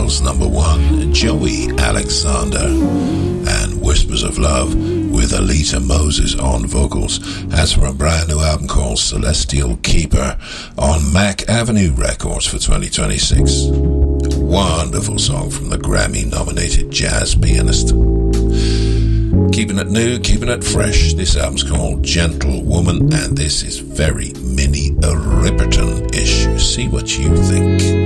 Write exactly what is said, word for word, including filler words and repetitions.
Singles number one, Joey Alexander, and Whispers of Love with Alita Moses on vocals. That's from a brand new album called Celestial Keeper on Mac Avenue Records for twenty twenty-six. Wonderful song from the Grammy-nominated jazz pianist. Keeping it new, keeping it fresh. This album's called Gentle Woman, and this is very Minnie Riperton-ish. See what you think.